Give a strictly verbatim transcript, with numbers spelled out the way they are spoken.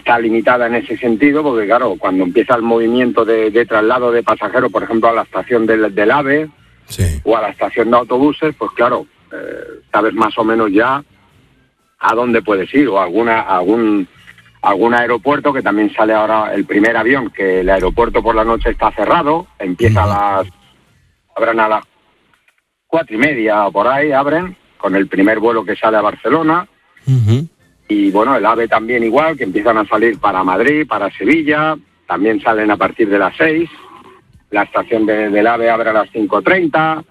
está limitada en ese sentido, porque claro, cuando empieza el movimiento de, de traslado de pasajeros, por ejemplo, a la estación del, del AVE Sí. o a la estación de autobuses, pues claro, eh, sabes más o menos ya a dónde puedes ir, o alguna algún algún aeropuerto, que también sale ahora el primer avión, que el aeropuerto por la noche está cerrado, empieza Uh-huh. a las, abren a las cuatro y media o por ahí, abren, con el primer vuelo que sale a Barcelona. Uh-huh. Y bueno, el AVE también igual, que empiezan a salir para Madrid, para Sevilla, también salen a partir de las seis. La estación de, del AVE abre a las cinco treinta.